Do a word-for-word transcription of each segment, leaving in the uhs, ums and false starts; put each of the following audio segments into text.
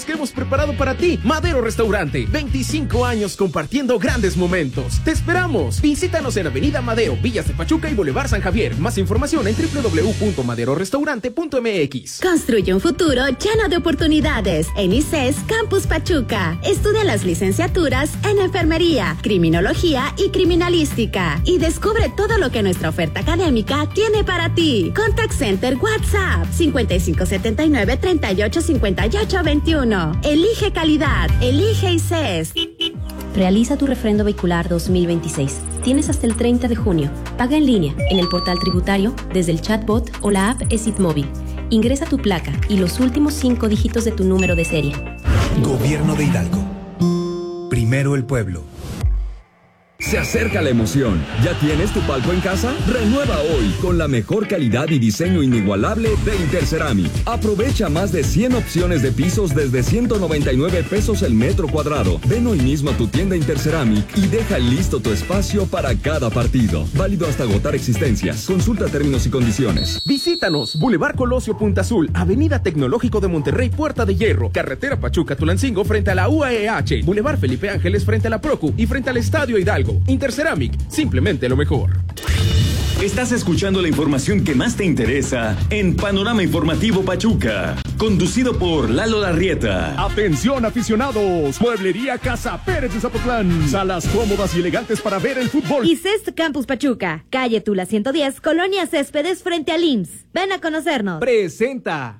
que hemos preparado para ti. Madero Restaurante, veinticinco años compartiendo grandes momentos. Te esperamos. Visítanos en Avenida Madero, Villas de Pachuca y Boulevard San Javier. Más información en doble u doble u doble u punto madero restaurante punto m x. Construye un futuro lleno de oportunidades en I C E S Campus Pachuca. Estudia las licenciaturas en Enfermería, Criminología y Criminalística y descubre todo lo que nuestra oferta académica tiene para ti. Contact Center WhatsApp cincuenta y cinco setenta y nueve treinta y ocho cincuenta y ocho veintiuno. Elige calidad, elige I C E S. Realiza tu refrendo vehicular dos mil veintiséis. Tienes hasta el treinta de junio. Paga en línea, en el portal tributario, desde el chatbot o la app ESIT Móvil. Ingresa tu placa y los últimos cinco dígitos de tu número de serie. Gobierno de Hidalgo. Primero el pueblo. Se acerca la emoción. ¿Ya tienes tu palco en casa? Renueva hoy con la mejor calidad y diseño inigualable de Interceramic. Aprovecha más de cien opciones de pisos desde ciento noventa y nueve pesos el metro cuadrado. Ven hoy mismo a tu tienda Interceramic y deja listo tu espacio para cada partido. Válido hasta agotar existencias. Consulta términos y condiciones. Visítanos. Boulevard Colosio Punta Azul, Avenida Tecnológico de Monterrey, Puerta de Hierro, Carretera Pachuca-Tulancingo frente a la U A E H, Boulevard Felipe Ángeles frente a la Procu y frente al Estadio Hidalgo. Interceramic, simplemente lo mejor. Estás escuchando la información que más te interesa en Panorama Informativo Pachuca, conducido por Lalo Larrieta. Atención aficionados, Mueblería Casa Pérez de Zapotlán, salas cómodas y elegantes para ver el fútbol. I C E S Campus Pachuca, calle Tula ciento diez, Colonia Céspedes frente al I M S S. Ven a conocernos. Presenta.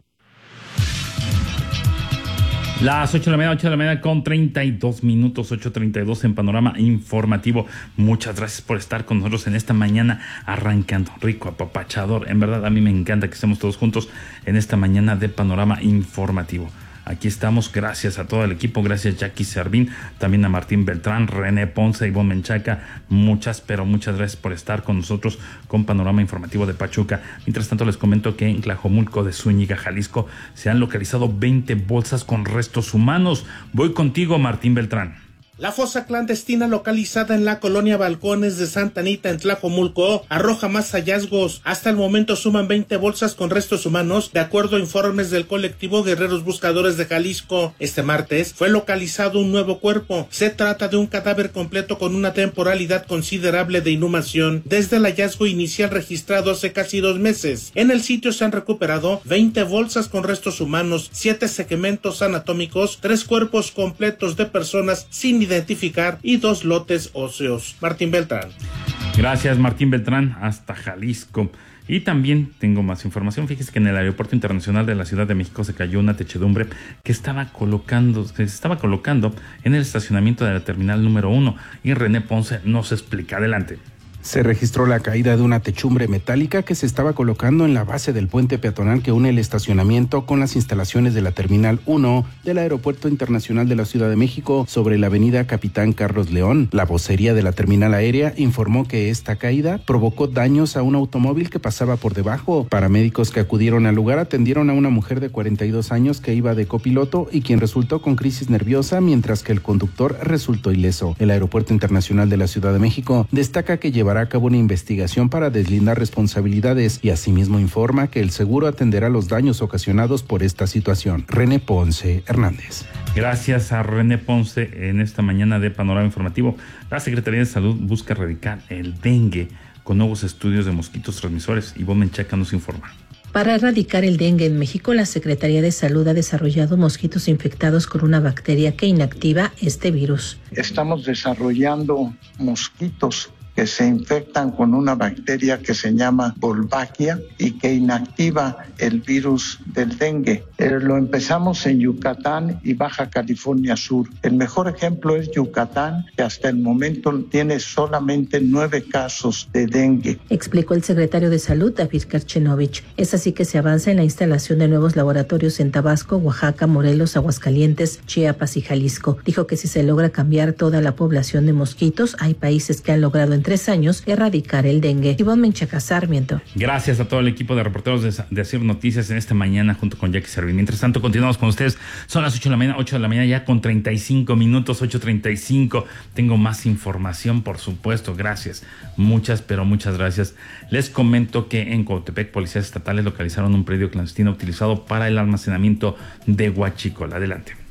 Las ocho de la mañana, ocho de la mañana con treinta y dos minutos, ocho treinta y dos en Panorama Informativo. Muchas gracias por estar con nosotros en esta mañana arrancando, rico, apapachador. En verdad, a mí me encanta que estemos todos juntos en esta mañana de Panorama Informativo. Aquí estamos, gracias a todo el equipo, gracias Jackie Servín, también a Martín Beltrán, René Ponce, Ivonne Menchaca, muchas, pero muchas gracias por estar con nosotros con Panorama Informativo de Pachuca. Mientras tanto les comento que en Tlajomulco de Zúñiga, Jalisco, se han localizado veinte bolsas con restos humanos. Voy contigo, Martín Beltrán. La fosa clandestina localizada en la colonia Balcones de Santa Anita en Tlajomulco arroja más hallazgos. Hasta el momento suman veinte bolsas con restos humanos, de acuerdo a informes del colectivo Guerreros Buscadores de Jalisco. Este martes fue localizado un nuevo cuerpo. Se trata de un cadáver completo con una temporalidad considerable de inhumación desde el hallazgo inicial registrado hace casi dos meses. En el sitio se han recuperado veinte bolsas con restos humanos, siete segmentos anatómicos, tres cuerpos completos de personas sin identificar y dos lotes óseos. Martín Beltrán. Gracias, Martín Beltrán, hasta Jalisco. Y también tengo más información. Fíjese que en el Aeropuerto Internacional de la Ciudad de México se cayó una techedumbre que estaba colocando, que se estaba colocando en el estacionamiento de la terminal número uno. Y René Ponce nos explica. Adelante. Se registró la caída de una techumbre metálica que se estaba colocando en la base del puente peatonal que une el estacionamiento con las instalaciones de la Terminal uno del Aeropuerto Internacional de la Ciudad de México sobre la avenida Capitán Carlos León. La vocería de la terminal aérea informó que esta caída provocó daños a un automóvil que pasaba por debajo. Paramédicos que acudieron al lugar atendieron a una mujer de cuarenta y dos años que iba de copiloto y quien resultó con crisis nerviosa, mientras que el conductor resultó ileso. El Aeropuerto Internacional de la Ciudad de México destaca que llevará a cabo una investigación para deslindar responsabilidades y asimismo informa que el seguro atenderá los daños ocasionados por esta situación. René Ponce Hernández. Gracias a René Ponce en esta mañana de Panorama Informativo. La Secretaría de Salud busca erradicar el dengue con nuevos estudios de mosquitos transmisores. Ivonne Menchaca nos informa. Para erradicar el dengue en México, la Secretaría de Salud ha desarrollado mosquitos infectados con una bacteria que inactiva este virus. Estamos desarrollando mosquitos que se infectan con una bacteria que se llama Wolbachia y que inactiva el virus del dengue. Eh, lo empezamos en Yucatán y Baja California Sur. El mejor ejemplo es Yucatán, que hasta el momento tiene solamente nueve casos de dengue. Explicó el secretario de Salud, David Karchenovich. Es así que se avanza en la instalación de nuevos laboratorios en Tabasco, Oaxaca, Morelos, Aguascalientes, Chiapas y Jalisco. Dijo que si se logra cambiar toda la población de mosquitos, hay países que han logrado en tres años erradicar el dengue. Ivonne Menchaca Sarmiento. Gracias a todo el equipo de reporteros de, de Hacer Noticias en esta mañana junto con Jackie Servín. Mientras tanto, continuamos con ustedes. Son las ocho de la mañana, ocho de la mañana ya con treinta y cinco minutos, ocho treinta y cinco. Tengo más información, por supuesto. Gracias. Muchas, pero muchas gracias. Les comento que en Coatepec, policías estatales localizaron un predio clandestino utilizado para el almacenamiento de huachicol. Adelante.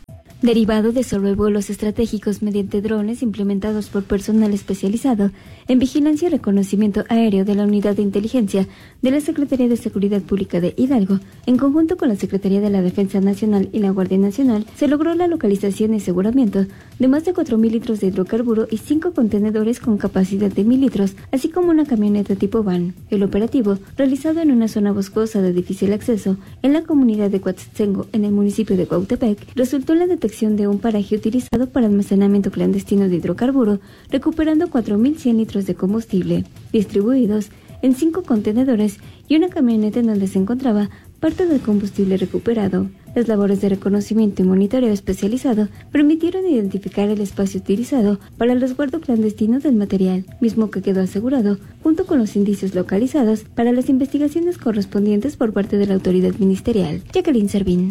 Derivado de sobrevuelos estratégicos mediante drones implementados por personal especializado en vigilancia y reconocimiento aéreo de la Unidad de Inteligencia de la Secretaría de Seguridad Pública de Hidalgo, en conjunto con la Secretaría de la Defensa Nacional y la Guardia Nacional, se logró la localización y aseguramiento de más de cuatro mil litros de hidrocarburo y cinco contenedores con capacidad de mil litros, así como una camioneta tipo van. El operativo, realizado en una zona boscosa de difícil acceso en la comunidad de Coatzengo, en el municipio de Cuautepec, resultó en la detección de un paraje utilizado para almacenamiento clandestino de hidrocarburo, recuperando cuatro mil cien litros de combustible, distribuidos en cinco contenedores y una camioneta en donde se encontraba parte del combustible recuperado. Las labores de reconocimiento y monitoreo especializado permitieron identificar el espacio utilizado para el resguardo clandestino del material, mismo que quedó asegurado, junto con los indicios localizados para las investigaciones correspondientes por parte de la autoridad ministerial. Jacqueline Servín.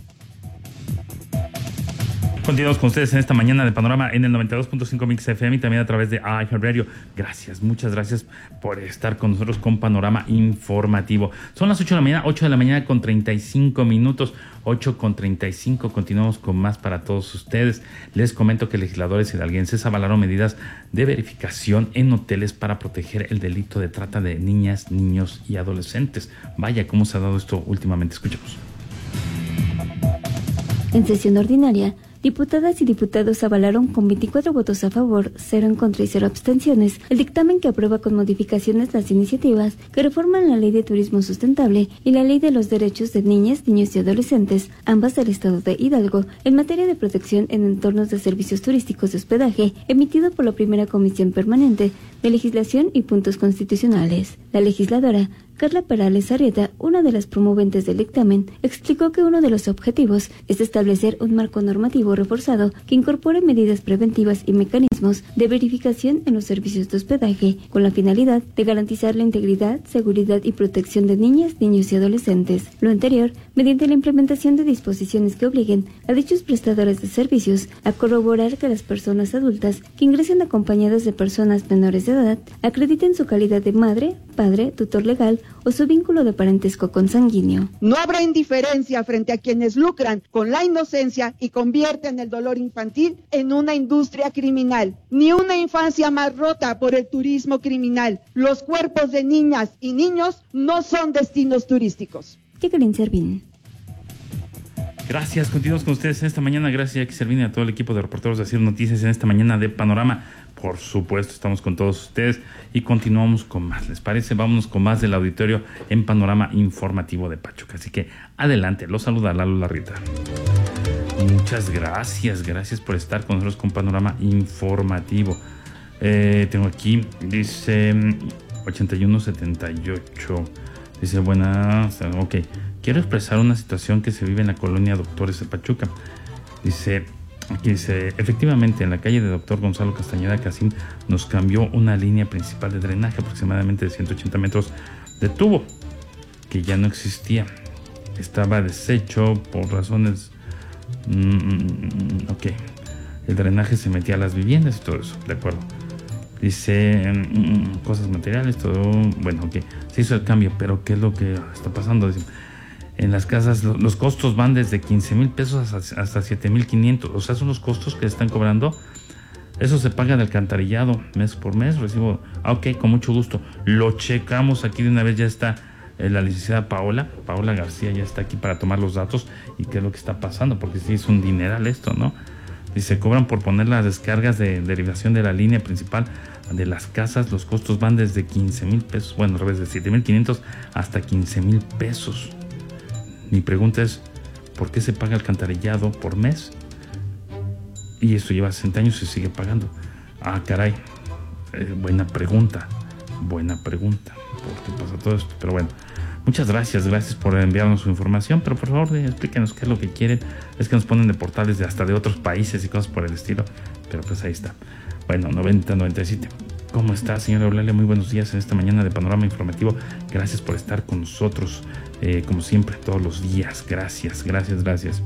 Continuamos con ustedes en esta mañana de Panorama en el noventa y dos punto cinco Mix F M y también a través de iHeartRadio. Gracias, muchas gracias por estar con nosotros con Panorama Informativo. Son las ocho de la mañana, ocho de la mañana con treinta y cinco minutos, ocho con treinta y cinco. Continuamos con más para todos ustedes. Les comento que legisladores hidalguenses avalaron medidas de verificación en hoteles para proteger el delito de trata de niñas, niños y adolescentes. Vaya, cómo se ha dado esto últimamente. Escuchemos. En sesión ordinaria, diputadas y diputados avalaron con veinticuatro votos a favor, cero en contra y cero abstenciones el dictamen que aprueba con modificaciones las iniciativas que reforman la Ley de Turismo Sustentable y la Ley de los Derechos de Niñas, Niños y Adolescentes, ambas del Estado de Hidalgo, en materia de protección en entornos de servicios turísticos de hospedaje, emitido por la primera Comisión Permanente de Legislación y Puntos Constitucionales. La legisladora Carla Perales Arrieta, una de las promoventes del dictamen, explicó que uno de los objetivos es establecer un marco normativo reforzado que incorpore medidas preventivas y mecanismos de verificación en los servicios de hospedaje, con la finalidad de garantizar la integridad, seguridad y protección de niñas, niños y adolescentes. Lo anterior, mediante la implementación de disposiciones que obliguen a dichos prestadores de servicios a corroborar que las personas adultas que ingresen acompañadas de personas menores de edad acrediten su calidad de madre, padre, tutor legal o su vínculo de parentesco consanguíneo. No habrá indiferencia frente a quienes lucran con la inocencia y convierten el dolor infantil en una industria criminal, ni una infancia más rota por el turismo criminal. Los cuerpos de niñas y niños no son destinos turísticos. Jacqueline Servín. Gracias, continuamos con ustedes en esta mañana. Gracias a Jackie Servín y a todo el equipo de reporteros de Hacer Noticias en esta mañana de Panorama. Por supuesto, estamos con todos ustedes y continuamos con más. ¿Les parece? Vámonos con más del auditorio en Panorama Informativo de Pachuca. Así que adelante, los saluda Lalo Larrieta. Muchas gracias, gracias por estar con nosotros con Panorama Informativo. Eh, tengo aquí, dice ochenta y uno setenta y ocho. Dice, buenas, ok. Quiero expresar una situación que se vive en la colonia Doctores de Pachuca. Dice, aquí dice, efectivamente en la calle de Doctor Gonzalo Castañeda Casín nos cambió una línea principal de drenaje aproximadamente de ciento ochenta metros de tubo que ya no existía. Estaba deshecho por razones... Mm, ok. El drenaje se metía a las viviendas y todo eso, de acuerdo. Dice, mm, cosas materiales, todo... Bueno, ok. Se hizo el cambio, pero ¿qué es lo que está pasando? Dice, en las casas los costos van desde quince mil pesos hasta siete mil quinientos. O sea, son los costos que están cobrando. Eso se paga de alcantarillado mes por mes. Recibo, ah, ok, con mucho gusto. Lo checamos aquí de una vez. Ya está eh, la licenciada Paola. Paola García ya está aquí para tomar los datos y qué es lo que está pasando. Porque sí es un dineral esto, ¿no? Dice, cobran por poner las descargas de derivación de la línea principal de las casas. Los costos van desde quince mil pesos. Bueno, al revés, de siete mil quinientos hasta quince mil pesos. Mi pregunta es, ¿por qué se paga alcantarillado por mes? Y eso lleva sesenta años y se sigue pagando. Ah, caray. Eh, buena pregunta. Buena pregunta. ¿Por qué pasa todo esto? Pero bueno, muchas gracias. Gracias por enviarnos su información. Pero por favor, explíquenos qué es lo que quieren. Es que nos ponen de portales de hasta de otros países y cosas por el estilo. Pero pues ahí está. Bueno, noventa noventa y siete. ¿Cómo está, señora Eulalia? Muy buenos días en esta mañana de Panorama Informativo. Gracias por estar con nosotros, eh, como siempre, todos los días. Gracias, gracias, gracias.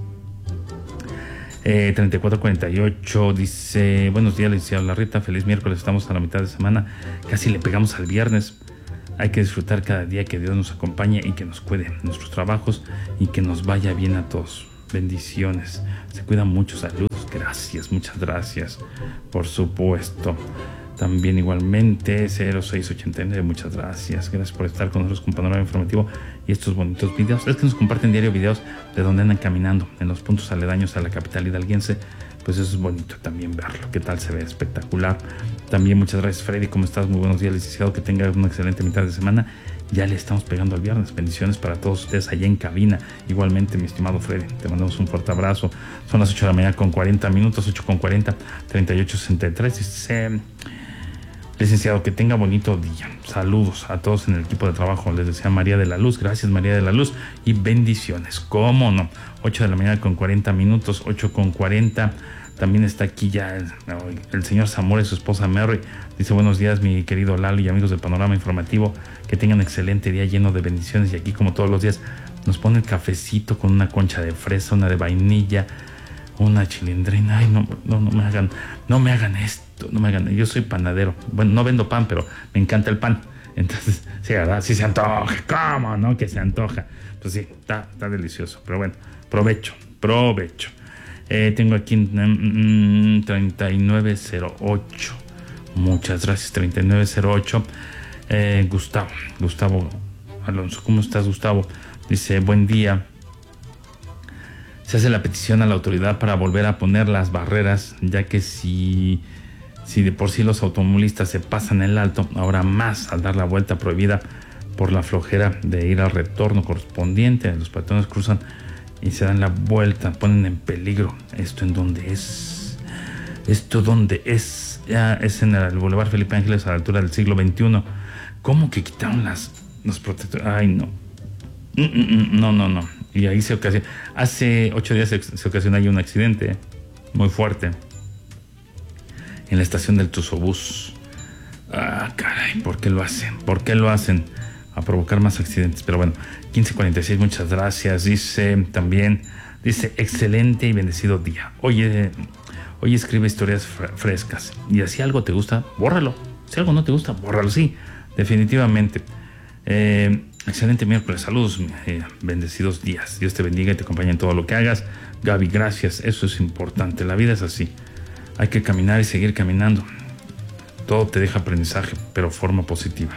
Eh, treinta y cuatro cuarenta y ocho dice, buenos días, licenciado Larrieta. Feliz miércoles, estamos a la mitad de semana. Casi le pegamos al viernes. Hay que disfrutar cada día que Dios nos acompañe y que nos cuide nuestros trabajos y que nos vaya bien a todos. Bendiciones. Se cuidan mucho. Saludos. Gracias, muchas gracias. Por supuesto. También igualmente cero seis ochenta y nueve, muchas gracias. Gracias por estar con nosotros con Panorama Informativo y estos bonitos videos. Es que nos comparten diario videos de donde andan caminando en los puntos aledaños a la capital hidalguense. Pues eso es bonito también verlo. ¿Qué tal se ve? Espectacular. También muchas gracias, Freddy. ¿Cómo estás? Muy buenos días, licenciado. Que tenga una excelente mitad de semana. Ya le estamos pegando al viernes. Bendiciones para todos ustedes allá en cabina. Igualmente, mi estimado Freddy, te mandamos un fuerte abrazo. Son las ocho de la mañana con cuarenta minutos, ocho con cuarenta, treinta y ocho sesenta y tres. Dice, licenciado, que tenga bonito día. Saludos a todos en el equipo de trabajo. Les desea María de la Luz. Gracias, María de la Luz. Y bendiciones. ¿Cómo no? ocho de la mañana con cuarenta minutos, ocho con cuarenta. También está aquí ya el, el señor Zamora y su esposa Mary. Dice, buenos días, mi querido Lalo y amigos del Panorama Informativo. Que tengan un excelente día lleno de bendiciones. Y aquí, como todos los días, nos pone el cafecito con una concha de fresa, una de vainilla, una chilindrina. Ay, no, no, no me hagan, no me hagan esto, no me hagan. Yo soy panadero. Bueno, no vendo pan, pero me encanta el pan. Entonces, sí, ¿verdad? Sí se antoja. ¿Cómo no? Que se antoja. Pues sí, está, está delicioso. Pero bueno, provecho, provecho. Eh, tengo aquí mm, treinta y nueve cero ocho. Muchas gracias, treinta y nueve cero ocho. Eh, Gustavo, Gustavo Alonso, ¿cómo estás, Gustavo? Dice, buen día. Se hace la petición a la autoridad para volver a poner las barreras, ya que si, si de por sí los automovilistas se pasan el alto, ahora más al dar la vuelta prohibida por la flojera de ir al retorno correspondiente. Los peatones cruzan y se dan la vuelta, ponen en peligro. ¿Esto en dónde es? ¿Esto dónde es? Ya es en el Boulevard Felipe Ángeles, a la altura del siglo veintiuno. ¿Cómo que quitaron las, los protectores? Ay, no. No, no, no. Y ahí se ocasiona. Hace ocho días se, se ocasionó ahí un accidente muy fuerte en la estación del Tuzobús. Ah, caray, ¿por qué lo hacen? ¿Por qué lo hacen? A provocar más accidentes. Pero bueno, quince cuarenta y seis, muchas gracias. Dice también, dice, excelente y bendecido día. Oye, hoy escribe historias frescas. Y si algo te gusta, bórralo. Si algo no te gusta, bórralo. Sí, definitivamente. Eh, excelente miércoles. Saludos, eh, bendecidos días. Dios te bendiga y te acompañe en todo lo que hagas. Gaby, gracias. Eso es importante. La vida es así. Hay que caminar y seguir caminando. Todo te deja aprendizaje, pero forma positiva.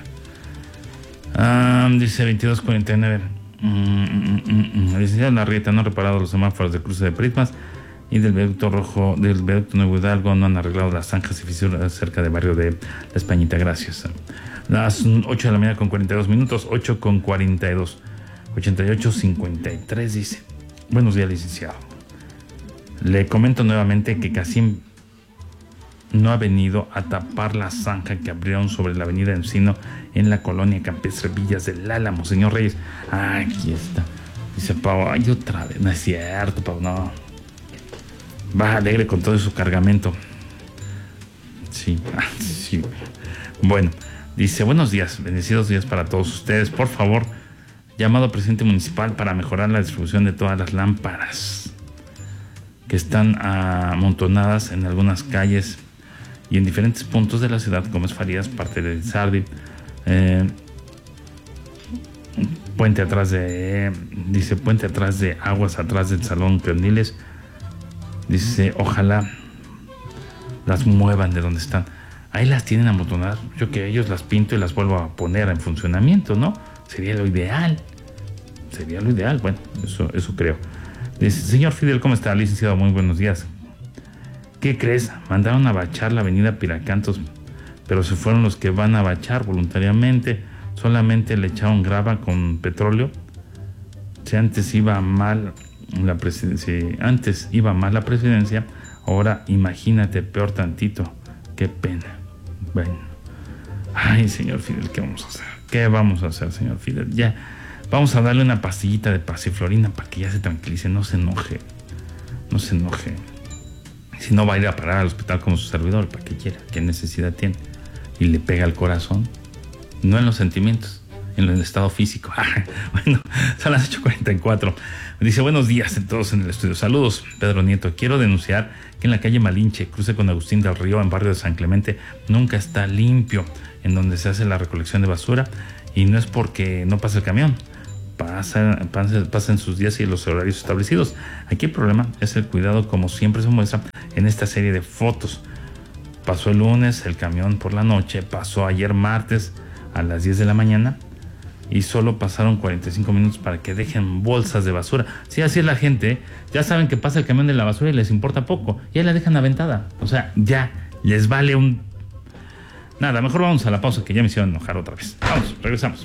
Ah, dice veintidós cuarenta y nueve. Mm, mm, mm, mm. Dice la Rieta, no han reparado los semáforos de cruce de Prismas y del viaducto rojo, del viaducto Nuevo Hidalgo, no han arreglado las zanjas y fisuras cerca del barrio de La Españita. Gracias. Las ocho de la mañana con cuarenta y dos minutos, ocho con cuarenta y dos. ochenta y ocho cincuenta y tres dice, buenos días, licenciado. Le comento nuevamente que Casim no ha venido a tapar la zanja que abrieron sobre la avenida Encino en la colonia campestre Villas del Álamo. Señor Reyes, ah, aquí está. Dice Pau, ay, otra vez. No es cierto, Pau, no. Va alegre con todo su cargamento. Sí, sí. Bueno, dice, buenos días, bendecidos días para todos ustedes. Por favor, llamado al presidente municipal para mejorar la distribución de todas las lámparas que están amontonadas en algunas calles y en diferentes puntos de la ciudad, como es Farías, parte de Sardi, eh, puente atrás de, eh, dice, puente atrás de Aguas, atrás del Salón Peoniles. Dice, ojalá las muevan de donde están. Ahí las tienen amontonadas. Yo que ellos las pinto y las vuelvo a poner en funcionamiento, ¿no? Sería lo ideal. Sería lo ideal. Bueno, eso, eso creo. Dice, señor Fidel, ¿cómo está? Licenciado, muy buenos días. ¿Qué crees? Mandaron a bachar la avenida Piracantos, pero se fueron los que van a bachar voluntariamente. Solamente le echaron grava con petróleo. Si antes iba mal la presidencia, si antes iba mal la presidencia, ahora imagínate, peor tantito. Qué pena. Bueno. Ay, señor Fidel, ¿qué vamos a hacer? ¿Qué vamos a hacer, señor Fidel? Ya, vamos a darle una pastillita de pasiflorina para que ya se tranquilice, no se enoje. No se enoje. Si no va a ir a parar al hospital como su servidor, ¿para qué quiera? ¿Qué necesidad tiene? Y le pega al corazón. No en los sentimientos, en el estado físico. Bueno, son las ocho cuarenta y cuatro. Dice, buenos días a todos en el estudio. Saludos, Pedro Nieto. Quiero denunciar que en la calle Malinche, cruce con Agustín del Río, en barrio de San Clemente, nunca está limpio, en donde se hace la recolección de basura. Y no es porque no pasa el camión, pasen, pasen, pasen sus días y los horarios establecidos. Aquí el problema es el cuidado, como siempre se muestra en esta serie de fotos. Pasó el lunes el camión por la noche, pasó ayer martes a las diez de la mañana y solo pasaron cuarenta y cinco minutos para que dejen bolsas de basura. Sí, así es la gente, ¿eh? Ya saben que pasa el camión de la basura y les importa poco, ya la dejan aventada, o sea, ya les vale un... Nada, mejor vamos a la pausa que ya me hicieron enojar otra vez. Vamos, regresamos.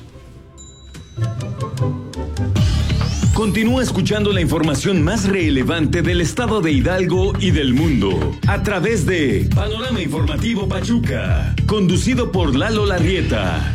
Continúa escuchando la información más relevante del estado de Hidalgo y del mundo a través de Panorama Informativo Pachuca, conducido por Lalo Larrieta.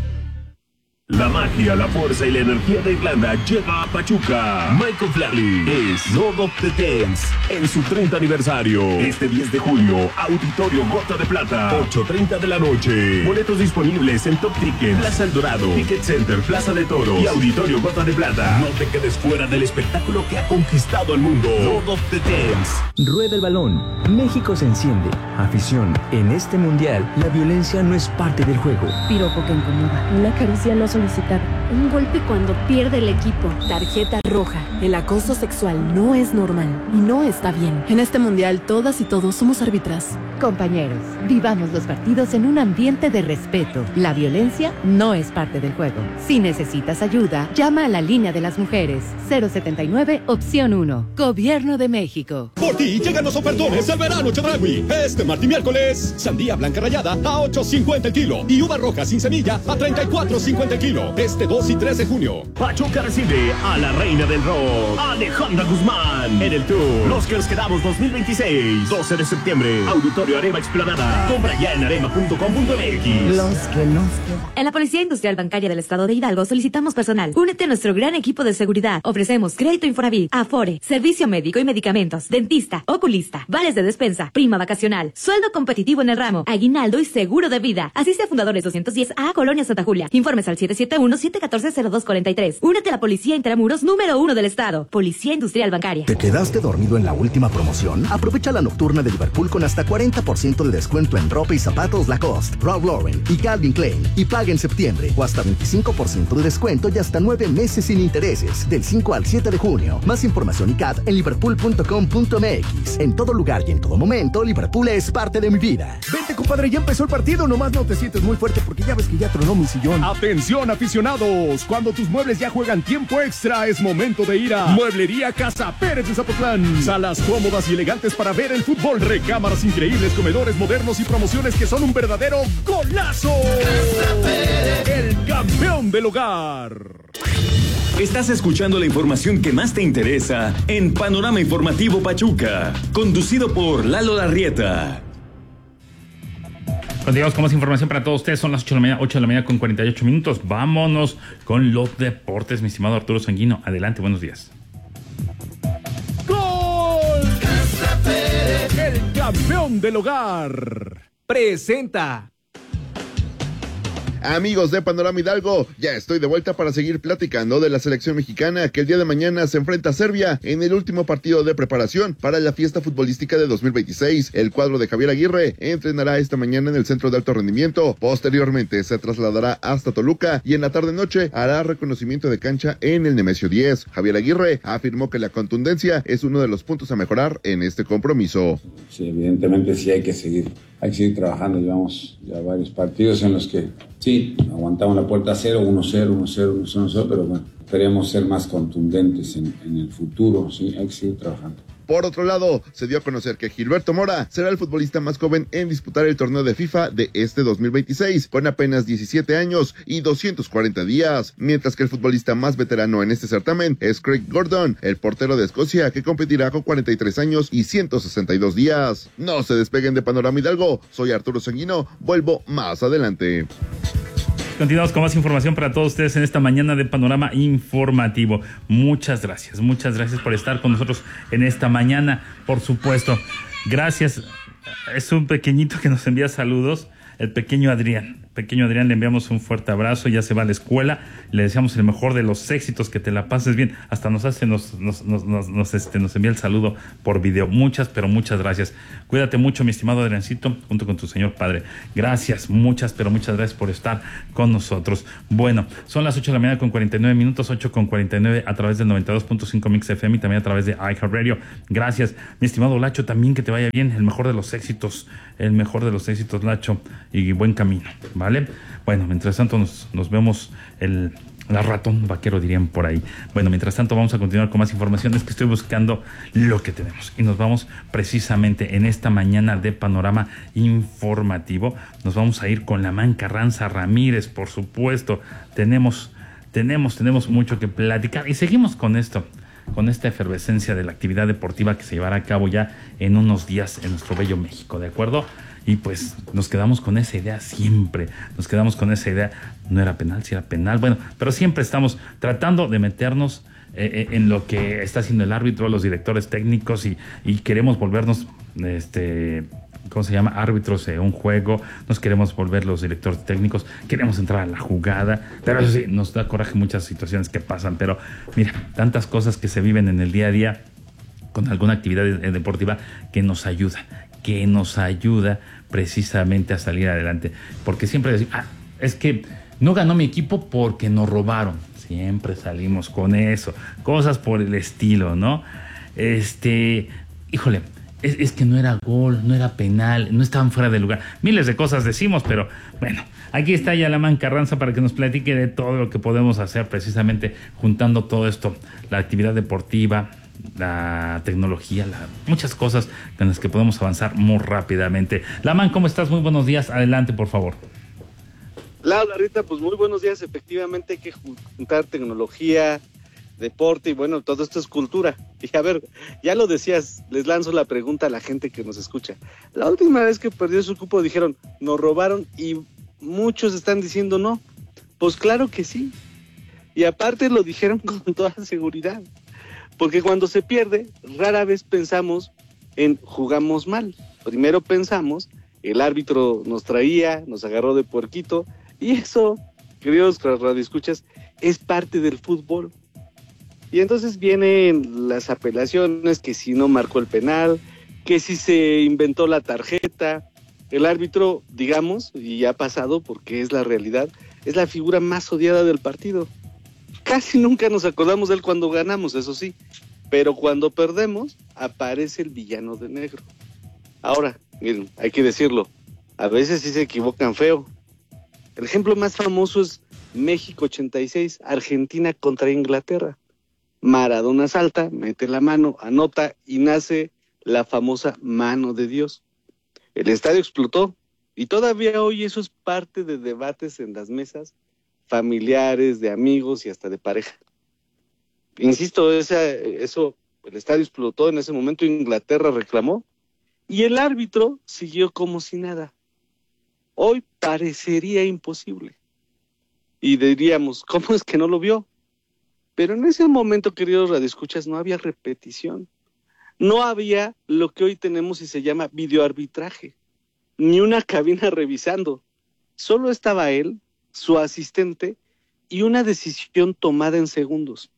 La magia, la fuerza y la energía de Irlanda llega a Pachuca. Michael Flatley es Lord of the Dance en su treinta aniversario. Este diez de junio, Auditorio Gota de Plata, ocho treinta de la noche. Boletos disponibles en Top Ticket, Plaza El Dorado, Ticket Center, Plaza de Toros y Auditorio Gota de Plata. No te quedes fuera del espectáculo que ha conquistado el mundo. Lord of the Dance. Rueda el balón. México se enciende. Afición. En este mundial, la violencia no es parte del juego. Piropo que incomoda. Una caricia no solicitada. Un golpe cuando pierde el equipo. Tarjeta roja. El acoso sexual no es normal y no está bien. En este mundial, todas y todos somos árbitras. Compañeros, vivamos los partidos en un ambiente de respeto. La violencia no es parte del juego. Si necesitas ayuda, llama a la línea de las mujeres. cero setenta y nueve, opción uno. Gobierno de México. Por ti llegan los ofertones del verano Chedraui. Este martes y miércoles, sandía blanca rallada a ocho cincuenta el kilo y uva roja sin semilla a treinta y cuatro cincuenta el kilo. Este dos y tres de junio. Pachuca recibe a la reina del rock, Alejandra Guzmán, en el tour Los que nos quedamos dos mil veintiséis, doce de septiembre, Auditorio Arema Explanada. Compra ya en arema punto com punto m x. Los que nos quedan. En la Policía Industrial Bancaria del Estado de Hidalgo solicitamos personal. Únete a nuestro gran equipo de seguridad. Ofrecemos crédito Infonavit, Afore, servicio médico y medicamentos, dentista, oculista, vales de despensa, prima vacacional, sueldo competitivo en el ramo, aguinaldo y seguro de vida. Asiste a Fundadores doscientos diez A, Colonia Santa Julia. Informes al siete siete uno, siete uno cuatro, cero dos cuatro tres. Únete a la Policía Intramuros número uno del Estado. Policía Industrial Bancaria. ¿Te quedaste dormido en la última promoción? Aprovecha la nocturna de Liverpool con hasta cuarenta por ciento de descuento en ropa y zapatos Lacoste, Ralph Lauren y Calvin Klein. Y paga en septiembre o hasta veinticinco por ciento de descuento y hasta nueve meses sin intereses. Del cinco al siete de junio. Más información y C A T en liverpool punto com punto m x. En todo lugar y en todo momento, Liverpool es parte de mi vida. Vente, compadre, ya empezó el partido. Nomás no te sientes muy fuerte porque ya ves que ya tronó mi sillón. Atención, aficionados. Cuando tus muebles ya juegan tiempo extra, es momento de ir a Mueblería Casa Pérez de Zapotlán. Salas cómodas y elegantes para ver el fútbol. Recámaras increíbles, comedores modernos y promociones que son un verdadero golazo. El campeón del hogar. Estás escuchando la información que más te interesa en Panorama Informativo Pachuca, conducido por Lalo Larrieta. Continuamos con más información para todos ustedes. Son las ocho de la mañana, ocho de la mañana con cuarenta y ocho minutos. Vámonos con los deportes, mi estimado Arturo Sanguino. Adelante, buenos días. ¡Gol! Casa Pérez, el campeón del hogar. Presenta. Amigos de Panorama Hidalgo, ya estoy de vuelta para seguir platicando de la selección mexicana que el día de mañana se enfrenta a Serbia en el último partido de preparación para la fiesta futbolística de dos mil veintiséis. El cuadro de Javier Aguirre entrenará esta mañana en el Centro de Alto Rendimiento. Posteriormente se trasladará hasta Toluca y en la tarde-noche hará reconocimiento de cancha en el Nemesio diez. Javier Aguirre afirmó que la contundencia es uno de los puntos a mejorar en este compromiso. Sí, evidentemente sí hay que seguir, hay que seguir trabajando. Llevamos ya varios partidos en los que sí, aguantamos la puerta a cero, uno cero, uno cero, uno cero, pero bueno, esperemos ser más contundentes en, en el futuro, sí, hay que seguir trabajando. Por otro lado, se dio a conocer que Gilberto Mora será el futbolista más joven en disputar el torneo de FIFA de este dos mil veintiséis, con apenas diecisiete años y doscientos cuarenta días, mientras que el futbolista más veterano en este certamen es Craig Gordon, el portero de Escocia, que competirá con cuarenta y tres años y ciento sesenta y dos días. No se despeguen de Panorama Hidalgo, soy Arturo Sanguino, vuelvo más adelante. Continuamos con más información para todos ustedes en esta mañana de Panorama Informativo. Muchas gracias, muchas gracias por estar con nosotros en esta mañana, por supuesto. Gracias. Es un pequeñito que nos envía saludos, el pequeño Adrián. pequeño Adrián, le enviamos un fuerte abrazo, ya se va a la escuela, le deseamos el mejor de los éxitos, que te la pases bien, hasta nos hace, nos, nos, nos, nos, nos, este, nos envía el saludo por video, muchas, pero muchas gracias. Cuídate mucho, mi estimado Adriancito, junto con tu señor padre. Gracias, muchas, pero muchas gracias por estar con nosotros. Bueno, son las ocho de la mañana con cuarenta y nueve minutos, ocho con cuarenta y nueve a través del noventa y dos punto cinco Mix F M y también a través de iHeartRadio. Gracias, mi estimado Lacho, también que te vaya bien, el mejor de los éxitos, el mejor de los éxitos, Lacho, y buen camino, ¿vale? Bueno, mientras tanto nos, nos vemos el, la ratón vaquero, dirían por ahí. Bueno, mientras tanto vamos a continuar con más información. Es que estoy buscando lo que tenemos y nos vamos precisamente en esta mañana de panorama informativo. Nos vamos a ir con Lamán Carranza Ramírez, por supuesto. Tenemos, tenemos, tenemos mucho que platicar y seguimos con esto, con esta efervescencia de la actividad deportiva que se llevará a cabo ya en unos días en nuestro bello México, ¿de acuerdo? Y pues nos quedamos con esa idea siempre, nos quedamos con esa idea, no era penal, si era penal, bueno, pero siempre estamos tratando de meternos eh, en lo que está haciendo el árbitro, los directores técnicos y, y queremos volvernos, este, ¿cómo se llama? Árbitros de un juego, nos queremos volver los directores técnicos, queremos entrar a la jugada, pero eso sí, nos da coraje muchas situaciones que pasan, pero mira, tantas cosas que se viven en el día a día con alguna actividad deportiva que nos ayuda, que nos ayuda precisamente a salir adelante, porque siempre decimos, ah, es que no ganó mi equipo porque nos robaron, siempre salimos con eso, cosas por el estilo, ¿no? Este, híjole, es, es que no era gol, no era penal, no estaban fuera de lugar, miles de cosas decimos, pero bueno, aquí está ya Lamán Carranza para que nos platique de todo lo que podemos hacer precisamente juntando todo esto, la actividad deportiva, la tecnología, la, muchas cosas en las que podemos avanzar muy rápidamente. Lamán, ¿cómo estás? Muy buenos días. Adelante, por favor. Laura, Rita, pues muy buenos días. Efectivamente hay que juntar tecnología, deporte y bueno, todo esto es cultura. Y a ver, ya lo decías, les lanzo la pregunta a la gente que nos escucha. La última vez que perdió su cupo dijeron, nos robaron y muchos están diciendo no. Pues claro que sí. Y aparte lo dijeron con toda seguridad. Porque cuando se pierde, rara vez pensamos en jugamos mal. Primero pensamos, el árbitro nos traía, nos agarró de puerquito, y eso, queridos radioescuchas, es parte del fútbol. Y entonces vienen las apelaciones, que si no marcó el penal, que si se inventó la tarjeta. El árbitro, digamos, y ha pasado porque es la realidad, es la figura más odiada del partido. Casi nunca nos acordamos de él cuando ganamos, eso sí, pero cuando perdemos, aparece el villano de negro. Ahora, miren, hay que decirlo, a veces sí se equivocan feo. El ejemplo más famoso es México ochenta y seis, Argentina contra Inglaterra. Maradona salta, mete la mano, anota y nace la famosa mano de Dios. El estadio explotó y todavía hoy eso es parte de debates en las mesas familiares, de amigos y hasta de pareja. Insisto, esa, eso, el estadio explotó en ese momento, Inglaterra reclamó, y el árbitro siguió como si nada. Hoy parecería imposible. Y diríamos, ¿cómo es que no lo vio? Pero en ese momento, queridos radioescuchas, no había repetición. No había lo que hoy tenemos y se llama videoarbitraje, ni una cabina revisando. Solo estaba él, su asistente y una decisión tomada en segundos.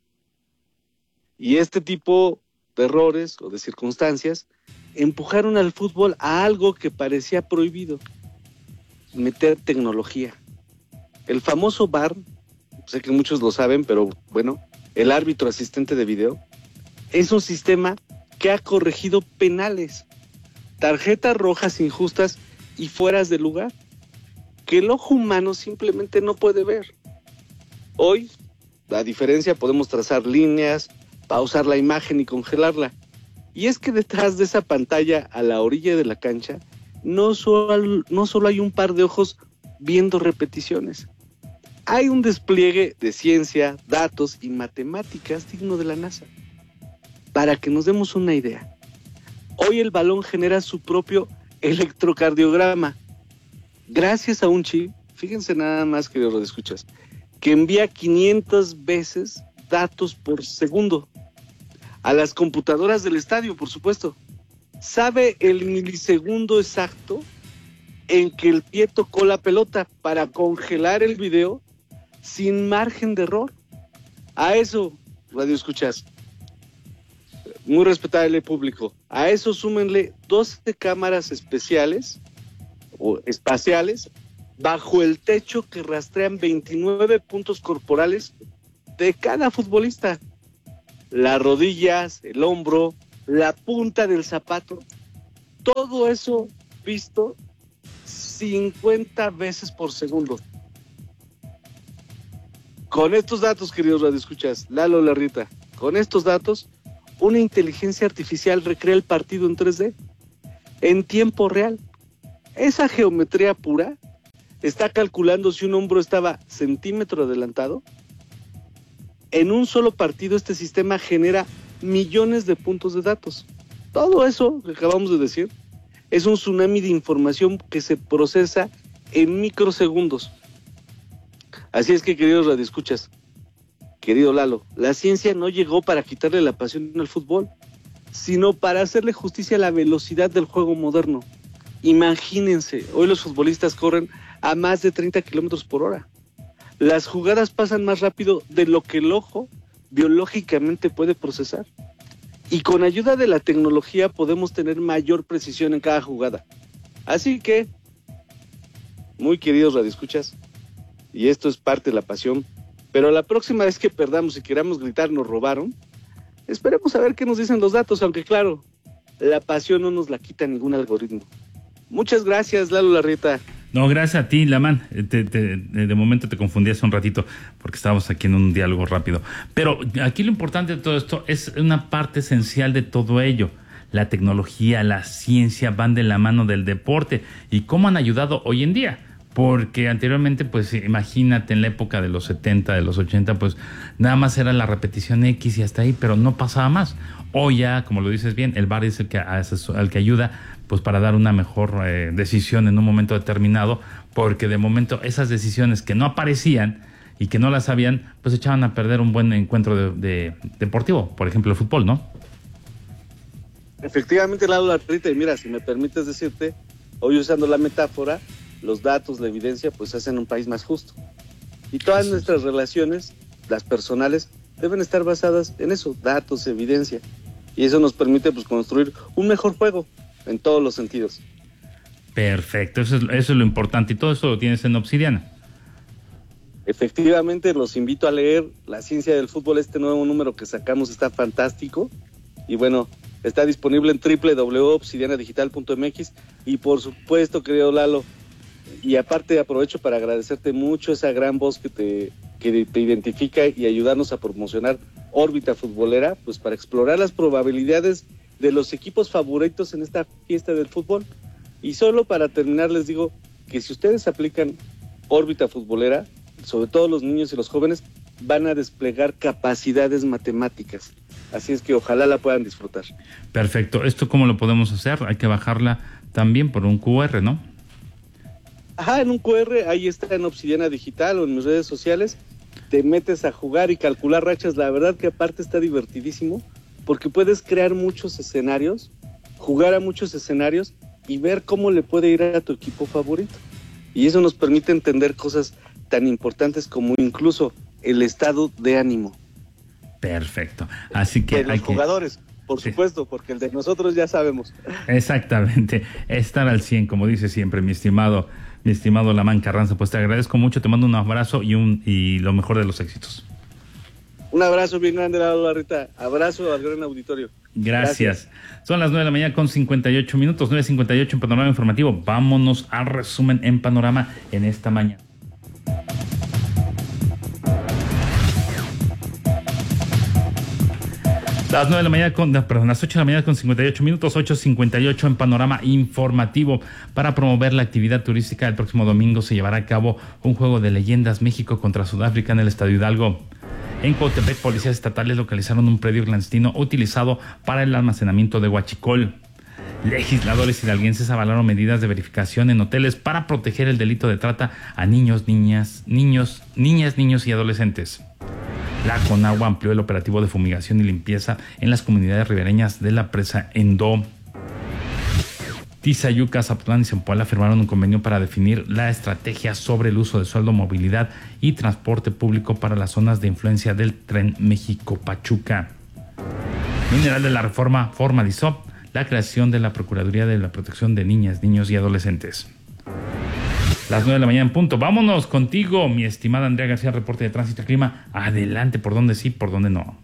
Y este tipo de errores o de circunstancias empujaron al fútbol a algo que parecía prohibido: meter tecnología. El famoso V A R, sé que muchos lo saben, pero bueno, el árbitro asistente de video, es un sistema que ha corregido penales, tarjetas rojas injustas y fueras de lugar, que el ojo humano simplemente no puede ver. Hoy, la diferencia, podemos trazar líneas, pausar la imagen y congelarla. Y es que detrás de esa pantalla, a la orilla de la cancha, no solo, no solo hay un par de ojos viendo repeticiones. Hay un despliegue de ciencia, datos y matemáticas digno de la NASA. Para que nos demos una idea, hoy el balón genera su propio electrocardiograma, gracias a un chip, fíjense nada más, queridos radioescuchas, que envía quinientas veces datos por segundo a las computadoras del estadio, por supuesto. Sabe el milisegundo exacto en que el pie tocó la pelota para congelar el video sin margen de error. A eso, radio escuchas, muy respetable público, a eso súmenle doce cámaras especiales o espaciales bajo el techo que rastrean veintinueve puntos corporales de cada futbolista. Las rodillas, el hombro, la punta del zapato, todo eso visto cincuenta veces por segundo. Con estos datos, queridos radioescuchas, Lalo Larrita, con estos datos, una inteligencia artificial recrea el partido en tres D, en tiempo real. Esa geometría pura está calculando si un hombro estaba centímetro adelantado. En un solo partido este sistema genera millones de puntos de datos. Todo eso que acabamos de decir es un tsunami de información que se procesa en microsegundos. Así es que, queridos radioescuchas, querido Lalo, la ciencia no llegó para quitarle la pasión al fútbol, sino para hacerle justicia a la velocidad del juego moderno. Imagínense, hoy los futbolistas corren a más de treinta kilómetros por hora. Las jugadas pasan más rápido de lo que el ojo biológicamente puede procesar. Y con ayuda de la tecnología podemos tener mayor precisión en cada jugada. Así que, muy queridos radioescuchas, y esto es parte de la pasión, pero la próxima vez que perdamos y queramos gritar nos robaron, esperemos a ver qué nos dicen los datos, aunque claro, la pasión no nos la quita ningún algoritmo. Muchas gracias, Lalo Larrita. No, gracias a ti, Lamán. Te, te, de momento te confundí hace un ratito porque estábamos aquí en un diálogo rápido. Pero aquí lo importante de todo esto es una parte esencial de todo ello. La tecnología, la ciencia van de la mano del deporte y cómo han ayudado hoy en día. Porque anteriormente, pues imagínate en la época de los setenta, de los ochenta, pues nada más era la repetición X y hasta ahí, pero no pasaba más. Hoy ya, como lo dices bien, el V A R es el que, el que ayuda pues para dar una mejor eh, decisión en un momento determinado, porque de momento esas decisiones que no aparecían y que no las sabían, pues echaban a perder un buen encuentro de, de, deportivo, por ejemplo el fútbol, ¿no? Efectivamente, Lalo Larrita, y mira, si me permites decirte, hoy usando la metáfora, los datos, la evidencia, pues hacen un país más justo. Y todas nuestras relaciones, las personales, deben estar basadas en eso, datos, evidencia. Y eso nos permite pues construir un mejor juego en todos los sentidos. Perfecto, eso es, eso es lo importante. Y todo eso lo tienes en Obsidiana. Efectivamente, los invito a leer La Ciencia del Fútbol. Este nuevo número que sacamos está fantástico. Y bueno, está disponible en doble u doble u doble u punto obsidiana digital punto m x. Y por supuesto, querido Lalo, y aparte aprovecho para agradecerte mucho esa gran voz que te, que te identifica y ayudarnos a promocionar Órbita Futbolera, pues para explorar las probabilidades de los equipos favoritos en esta fiesta del fútbol. Y solo para terminar les digo que si ustedes aplican Órbita Futbolera, sobre todo los niños y los jóvenes, van a desplegar capacidades matemáticas. Así es que ojalá la puedan disfrutar. Perfecto. ¿Esto cómo lo podemos hacer? Hay que bajarla también por un Q R, ¿no? Ajá, en un Q R, ahí está en Obsidiana Digital o en mis redes sociales. Te metes a jugar y calcular rachas. La verdad que aparte está divertidísimo, porque puedes crear muchos escenarios, jugar a muchos escenarios y ver cómo le puede ir a tu equipo favorito. Y eso nos permite entender cosas tan importantes como incluso el estado de ánimo. Perfecto. Así que de los hay que... jugadores, por sí. supuesto, porque el de nosotros ya sabemos. Exactamente. Estar al cien, como dice siempre mi estimado, mi estimado Lamán Carranza. Pues te agradezco mucho, te mando un abrazo y un y lo mejor de los éxitos. Un abrazo bien grande, Lalo Larrita. Abrazo al gran auditorio. Gracias. Gracias. Son las nueve de la mañana con cincuenta y ocho minutos, nueve cincuenta y ocho en Panorama Informativo. Vámonos al resumen en Panorama en esta mañana. Las nueve de la mañana con, perdón, las ocho de la mañana con cincuenta y ocho minutos, ocho cincuenta y ocho en Panorama Informativo. Para promover la actividad turística, el próximo domingo se llevará a cabo un juego de leyendas México contra Sudáfrica en el Estadio Hidalgo. En Coatepec, policías estatales localizaron un predio clandestino utilizado para el almacenamiento de huachicol. Legisladores hidalguenses avalaron medidas de verificación en hoteles para proteger el delito de trata a niños, niñas, niños, niñas, niños y adolescentes. La Conagua amplió el operativo de fumigación y limpieza en las comunidades ribereñas de la presa Endó. Tizayuca, Zapotlán y Zempoala firmaron un convenio para definir la estrategia sobre el uso de suelo, movilidad y transporte público para las zonas de influencia del Tren México-Pachuca. Mineral de la Reforma formalizó la creación de la Procuraduría de la Protección de Niñas, Niños y Adolescentes. Las nueve de la mañana en punto. Vámonos contigo, mi estimada Andrea García, reporte de tránsito y clima. Adelante, por dónde sí, por dónde no.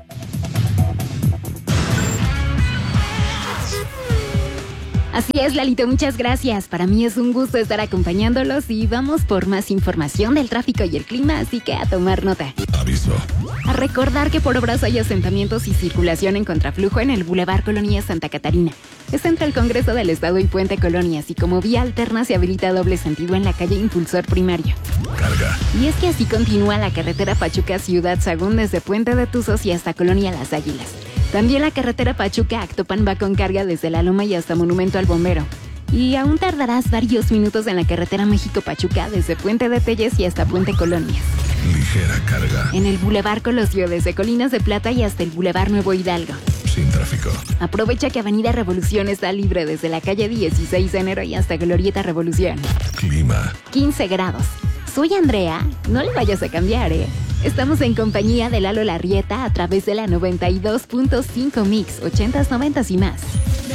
Así es, Lalito, muchas gracias. Para mí es un gusto estar acompañándolos y vamos por más información del tráfico y el clima, así que a tomar nota. Aviso. A recordar que por obras hay asentamientos y circulación en contraflujo en el Boulevard Colonia Santa Catarina. Es entre el Congreso del Estado y Puente Colonia, así como vía alterna se habilita doble sentido en la calle Impulsor Primario. Carga. Y es que así continúa la carretera Pachuca Ciudad Sagún desde Puente de Tuzos y hasta Colonia Las Águilas. También la carretera Pachuca-Actopan va con carga desde La Loma y hasta Monumento al Bombero. Y aún tardarás varios minutos en la carretera México-Pachuca desde Puente de Telles y hasta Puente Colonias. Ligera carga. En el Boulevard Colosio desde Colinas de Plata y hasta el Boulevard Nuevo Hidalgo. Sin tráfico. Aprovecha que Avenida Revolución está libre desde la calle dieciséis de enero y hasta Glorieta Revolución. Clima. quince grados. Soy Andrea, no le vayas a cambiar, ¿eh? Estamos en compañía de Lalo Larrieta a través de la noventa y dos punto cinco Mix, ochentas, noventas y más.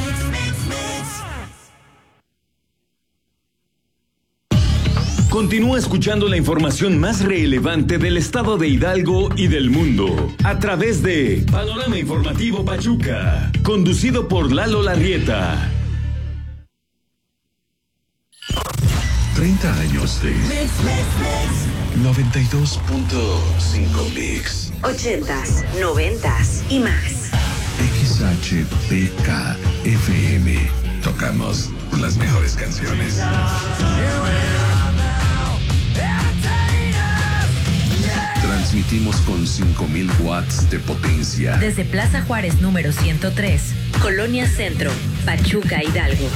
Continúa escuchando la información más relevante del estado de Hidalgo y del mundo a través de Panorama Informativo Pachuca, conducido por Lalo Larrieta. treinta años de noventa y dos punto cinco Mix. ochentas, noventas y más. X H P K F M. Tocamos las mejores canciones. Transmitimos con cinco mil watts de potencia. Desde Plaza Juárez número ciento tres, Colonia Centro, Pachuca, Hidalgo.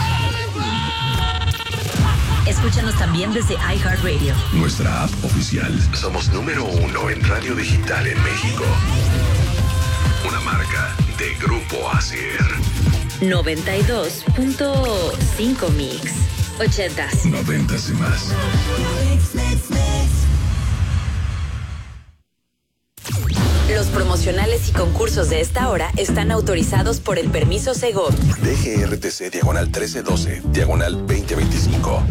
Escúchanos también desde iHeartRadio. Nuestra app oficial. Somos número uno en radio digital en México. Una marca de Grupo Asier. noventa y dos punto cinco Mix. ochentas. Noventas y más. Los promocionales y concursos de esta hora están autorizados por el permiso Segov. D G R T C diagonal trece doce, diagonal veinte veinticinco.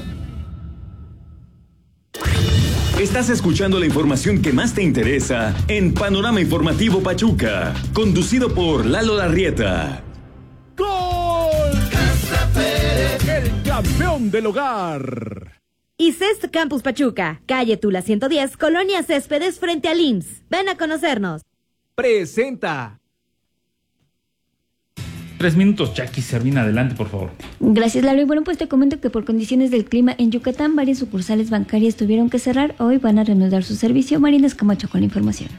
Estás escuchando la información que más te interesa en Panorama Informativo Pachuca, conducido por Lalo Larrieta. ¡Gol! Casa Pérez, el campeón del hogar. Y C E S T Campus Pachuca, calle Tula ciento diez, Colonia Céspedes frente al I M S S. Ven a conocernos. Presenta. Tres minutos, Jackie Servina, adelante, por favor. Gracias, Lalo. Y bueno, pues te comento que por condiciones del clima en Yucatán, varias sucursales bancarias tuvieron que cerrar. Hoy van a reanudar su servicio. Marina Escamacho con la información.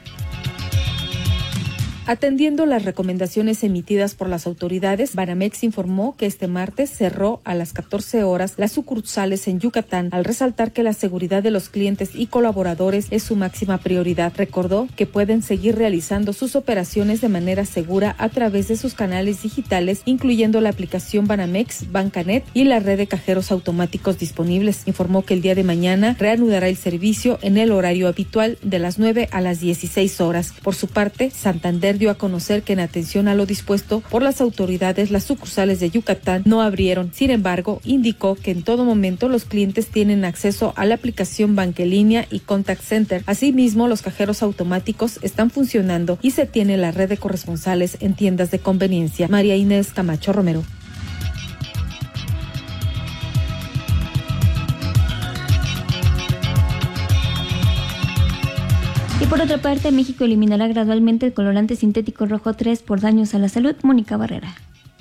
Atendiendo las recomendaciones emitidas por las autoridades, Banamex informó que este martes cerró a las catorce horas las sucursales en Yucatán, al resaltar que la seguridad de los clientes y colaboradores es su máxima prioridad. Recordó que pueden seguir realizando sus operaciones de manera segura a través de sus canales digitales, incluyendo la aplicación Banamex, Bancanet y la red de cajeros automáticos disponibles. Informó que el día de mañana reanudará el servicio en el horario habitual de las nueve a las dieciséis horas. Por su parte, Santander dio a conocer que en atención a lo dispuesto por las autoridades, las sucursales de Yucatán no abrieron. Sin embargo, indicó que en todo momento los clientes tienen acceso a la aplicación Bankelínea y Contact Center. Asimismo, los cajeros automáticos están funcionando y se tiene la red de corresponsales en tiendas de conveniencia. María Inés Camacho Romero. Y por otra parte, México eliminará gradualmente el colorante sintético rojo tres por daños a la salud. Mónica Barrera.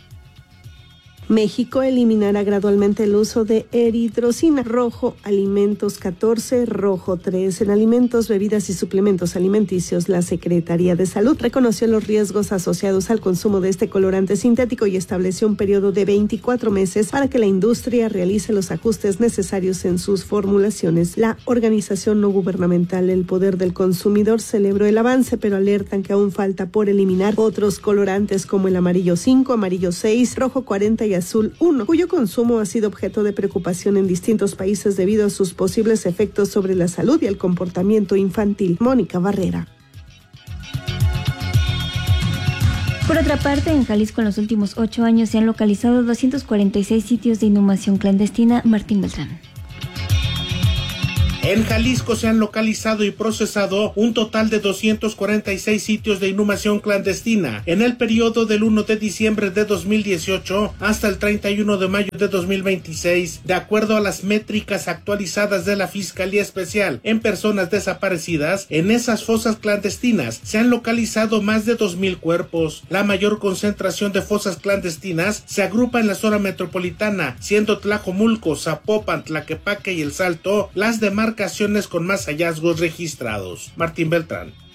México eliminará gradualmente el uso de eritrocina rojo, alimentos catorce, rojo tres. En alimentos, bebidas y suplementos alimenticios, la Secretaría de Salud reconoció los riesgos asociados al consumo de este colorante sintético y estableció un periodo de veinticuatro meses para que la industria realice los ajustes necesarios en sus formulaciones. La organización no gubernamental El Poder del Consumidor celebró el avance, pero alertan que aún falta por eliminar otros colorantes como el amarillo cinco, amarillo seis, rojo cuarenta y Azul uno, cuyo consumo ha sido objeto de preocupación en distintos países debido a sus posibles efectos sobre la salud y el comportamiento infantil. Mónica Barrera. Por otra parte, en Jalisco en los últimos ocho años se han localizado doscientos cuarenta y seis sitios de inhumación clandestina. Martín Beltrán. En Jalisco se han localizado y procesado un total de doscientos cuarenta y seis sitios de inhumación clandestina en el periodo del primero de diciembre de dos mil dieciocho hasta el treinta y uno de mayo de dos mil veintiséis, de acuerdo a las métricas actualizadas de la Fiscalía Especial en Personas Desaparecidas. En esas fosas clandestinas se han localizado más de dos mil cuerpos. La mayor concentración de fosas clandestinas se agrupa en la zona metropolitana, siendo Tlajomulco, Zapopan, Tlaquepaque y El Salto las demás con más hallazgos registrados. Martín Beltrán.